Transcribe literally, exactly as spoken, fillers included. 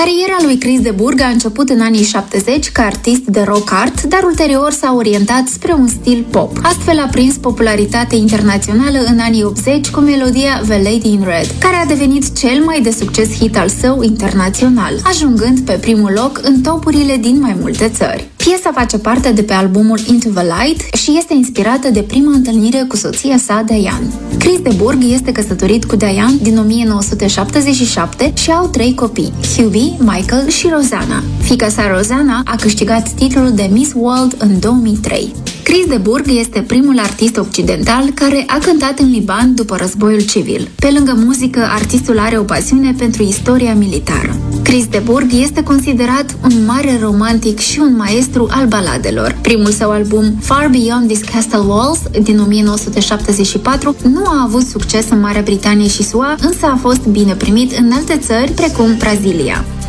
Cariera lui Chris de Burgh a început în anii șaptezeci ca artist de rock art, dar ulterior s-a orientat spre un stil pop. Astfel a prins popularitate internațională în anii optzeci cu melodia The Lady in Red, care a devenit cel mai de succes hit al său internațional, ajungând pe primul loc în topurile din mai multe țări. Piesa face parte de pe albumul Into the Light și este inspirată de prima întâlnire cu soția sa, Diane. Chris de Burgh este căsătorit cu Diane din o mie nouă sute șaptezeci și șapte și au trei copii, Hubie, Michael și Rosanna. Fiica sa, Rosanna, a câștigat titlul de Miss World în două mii trei. Chris de Burgh este primul artist occidental care a cântat în Liban după războiul civil. Pe lângă muzică, artistul are o pasiune pentru istoria militară. Chris de Burgh este considerat un mare romantic și un maestru al baladelor. Primul său album, Far Beyond These Castle Walls, din o mie nouă sute șaptezeci și patru, nu a avut succes în Marea Britanie și S U A, însă a fost bine primit în alte țări, precum Brazilia.